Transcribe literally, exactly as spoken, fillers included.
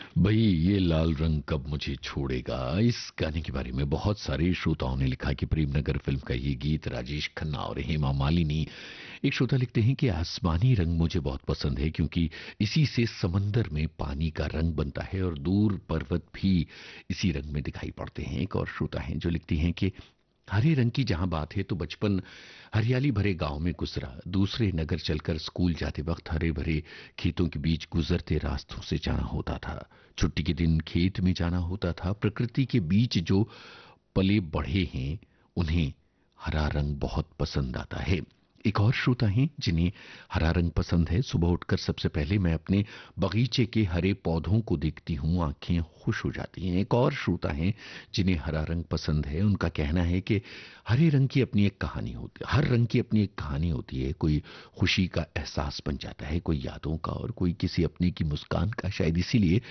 भाई ये लाल रंग कब मुझे छोड़ेगा, इस गाने के बारे में बहुत सारे श्रोताओं ने लिखा कि प्रेमनगर फिल्म का ये गीत राजेश खन्ना और हेमा मालिनी। एक श्रोता लिखते हैं कि आसमानी रंग मुझे बहुत पसंद है क्योंकि इसी से समंदर में पानी का रंग बनता है और दूर पर्वत भी इसी रंग में दिखाई पड़ते हैं। एक और श्रोता हैं जो लिखती हैं कि हरे रंग की जहां बात है तो बचपन हरियाली भरे गांव में गुजरा, दूसरे नगर चलकर स्कूल जाते वक्त हरे भरे खेतों के बीच गुजरते रास्तों से जाना होता था। छुट्टी के दिन खेत में जाना होता था। प्रकृति के बीच जो पले बढ़े हैं उन्हें हरा रंग बहुत पसंद आता है। एक और श्रोता हैं जिन्हें हरा रंग पसंद है। सुबह उठकर सबसे पहले मैं अपने बगीचे के हरे पौधों को देखती हूँ, आंखें खुश हो जाती हैं। एक और श्रोता हैं जिन्हें हरा रंग पसंद है। उनका कहना है कि हरे रंग की अपनी एक कहानी होती है, हर रंग की अपनी एक कहानी होती है। कोई खुशी का एहसास बन जाता है, कोई यादों का और कोई किसी अपने की मुस्कान का। शायद इसीलिए